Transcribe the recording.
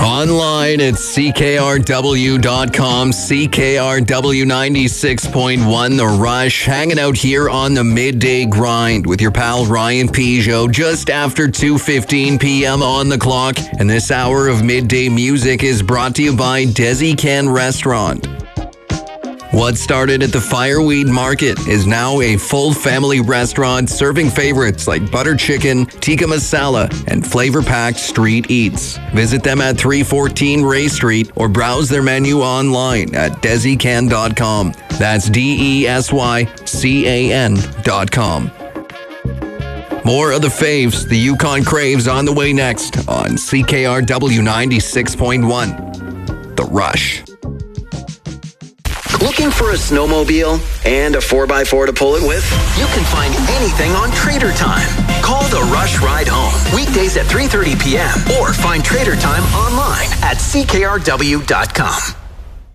Online at CKRW.com, CKRW 96.1, The Rush, hanging out here on the Midday Grind with your pal Ryan Peugeot just after 2:15 p.m. on the clock. And this hour of midday music is brought to you by Desi Can Restaurant. What started at the Fireweed Market is now a full family restaurant serving favorites like butter chicken, tikka masala, and flavor-packed street eats. Visit them at 314 Ray Street or browse their menu online at desican.com. That's DESYCAN.com. More of the faves, the Yukon Craves, on the way next on CKRW 96.1. The Rush. Looking for a snowmobile and a 4x4 to pull it with? You can find anything on Trader Time. Call the Rush Ride Home weekdays at 3:30 p.m. or find Trader Time online at ckrw.com.